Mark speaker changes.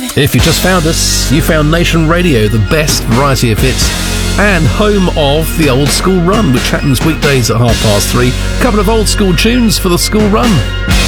Speaker 1: If you just found us, you found Nation Radio, the best variety of hits, and home of the Old School Run, which happens weekdays at 3:30. A couple of old school tunes for the school run.